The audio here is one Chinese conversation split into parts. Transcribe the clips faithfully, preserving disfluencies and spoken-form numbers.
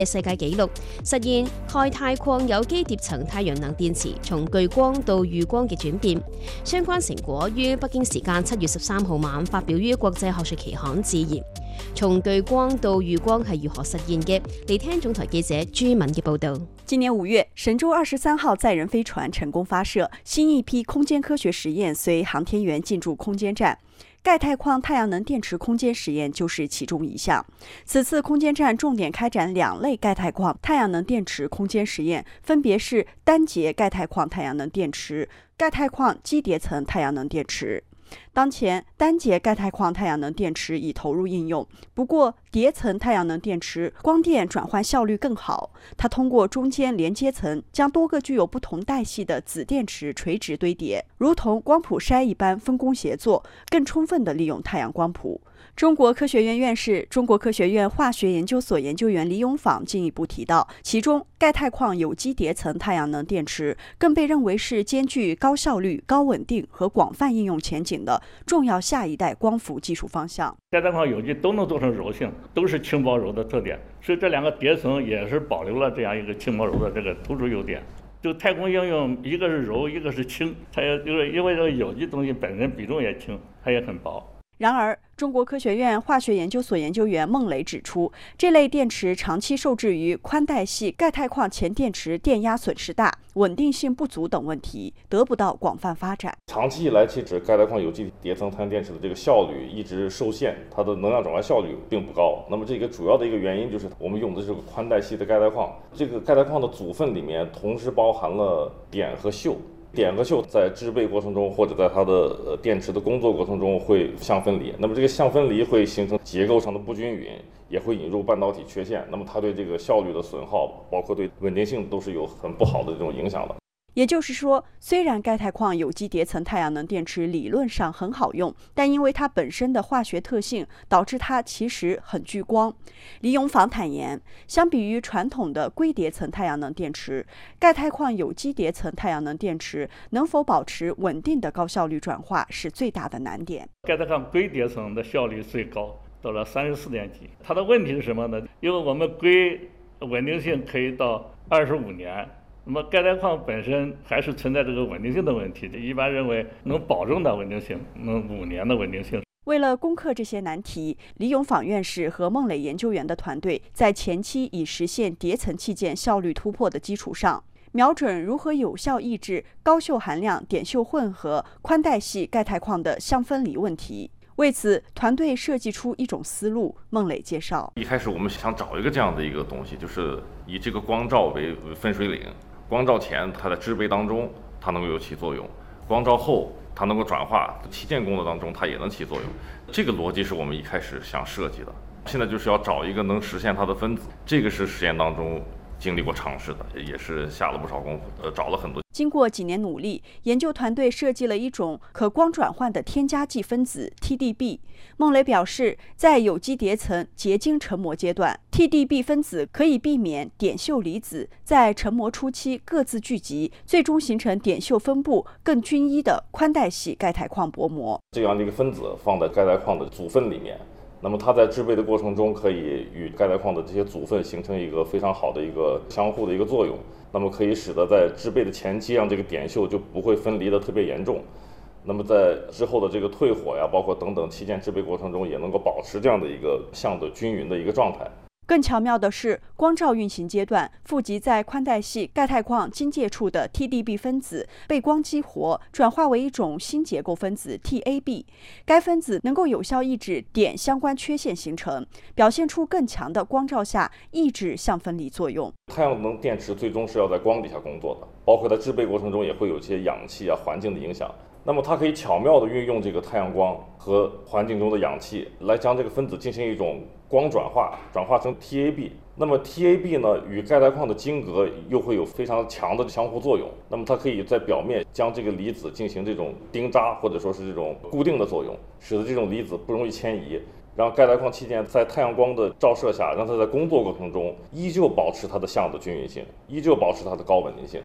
世界紀錄，實現鈣鈦礦有機疊層太陽能電池從具光到預光嘅轉變。相關成果於北京時間七月十三號晚發表於國際學術期刊《自然》。從具光到預光係如何實現嘅？嚟聽總台記者朱敏嘅報導。 今年五月，神舟二十三號載人飛船成功發射，新一批空間科學實驗隨航天員進駐空間站。鈣鈦礦太陽能電池空間實驗就是其中一項。此次空間站重點開展兩類鈣鈦礦太陽能電池空間實驗，分別是單節鈣鈦礦太陽能電池、鈣鈦礦基疊層太陽能電池。當前單節鈣鈦礦太陽能電池已投入應用，不過疊層太陽能電池光電轉換效率更好。它通過中間連接層將多個具有不同帶系的子電池垂直堆疊，如同光譜篩一般分工協作，更充分地利用太陽光譜。中國科學院院士、中國科學院化學研究所研究員李永芳進一步提到，其中鈣鈦礦有機疊層太陽能電池更被認為是兼具高效率、高穩定和廣泛應用前景的重要下一代光伏技術方向。 鈣鈦礦有機都能做成柔性，都是輕薄柔的特點，所以這兩個疊層也是保留了這樣一個輕薄柔的這個突出優點。就太空應用，一個是柔，一個是輕，它也就是因為這個有機東西本身比重也輕，它也很薄。 然而，中國科學院化學研究所研究員孟磊指出，這類電池長期受制於寬帶系鈣鈦礦前電池電壓損失大、穩定性不足等問題，得不到廣泛發展。 長期以來，其實鈣鈦礦有機疊層太陽電池的這個效率一直受限，它的能量轉換效率並不高。那麼，這個主要的一個原因就是我們用的這個寬帶系的鈣鈦礦，這個鈣鈦礦的組分裡面同時包含了碘和溴。碘和溴在製備過程中，或者在它的電池的工作過程中會相分離，那麼這個相分離會形成結構上的不均勻，也會引入半導體缺陷，那麼它對這個效率的損耗，包括對穩定性都是有很不好的這種影響的。 也就是說，雖然鈣鈦礦有機疊層太陽能電池理論上很好用，但因為它本身的化學特性，導致它其實很聚光。李永芳坦言，相比於傳統的硅疊層太陽能電池，鈣鈦礦有機疊層太陽能電池能否保持穩定的高效率轉化是最大的難點。 鈣鈦礦硅疊層的效率最高，到了三十四點幾。它的問題是什麼呢？因為我們硅穩定性可以到二十五年。那麼鈣鈦礦本身還是存在這個穩定性的問題，一般認為能保證的穩定性，能五年的穩定性。 為了攻克這些難題，李永芳院士和孟磊研究員的團隊在前期以實現疊層器件效率突破的基礎上，瞄準如何有效抑制高溴含量碘溴混合寬帶系鈣鈦礦的相分離問題。為此，團隊設計出一種思路。孟磊介紹， 一開始我們想找一個這樣的一個東西，就是以這個光罩為分水嶺。光罩前，它在製備當中，它能夠有起作用；光罩後，它能夠轉化，器件工作當中，它也能起作用。這個邏輯是我們一開始想設計的。現在就是要找一個能實現它的分子，這個是實驗當中經歷過嘗試的，也是下了不少功夫，呃，找了很多。 經過幾年努力，研究團隊設計了一種可光轉換的添加劑分子 T D B。孟磊表示，在有機疊層結晶成膜階段 ，T D B 分子可以避免碘溴離子在成膜初期各自聚集，最終形成碘溴分布更均一的寬帶系鈣鈦礦薄膜。 這樣的一個分子放在鈣鈦礦的組分裡面，那麼它在製備的過程中，可以與鈣鈦礦的這些組分形成一個非常好的一個相互的一個作用，那麼可以使得在製備的前期，讓這個碘溴就不會分離得特別嚴重。那麼在之後的這個退火呀，包括等等器件製備過程中，也能夠保持這樣的一個相對均勻的一個狀態。 更巧妙的是，光罩運行階段，富集在寬帶系鈣鈦礦晶界處的 T D B 分子被光激活，轉化為一種新結構分子 T A B。該分子能夠有效抑制碘相關缺陷形成，表現出更強的光罩下抑制相分離作用。 太陽能電池最終是要在光底下工作的，包括在製備過程中也會有一些氧氣啊、環境的影響。那麼它可以巧妙地運用這個太陽光和環境中的氧氣，來將這個分子進行一種光轉化，轉化成 T A B。那麼 T A B 呢，與鈣鈦礦的晶格又會有非常強的相互作用。那麼它可以在表面將這個離子進行這種釘扎，或者說是這種固定的作用，使得這種離子不容易遷移，讓鈣鈦礦器件在太陽光的照射下，讓它在工作過程中依舊保持它的相的均勻性，依舊保持它的高穩定性。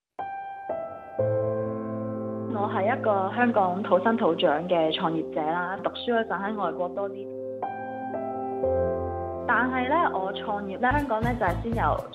我係一個香港土生土長嘅創業者啦，讀書嗰陣喺外國多啲。 但係咧，我創業咧，香港咧就係先由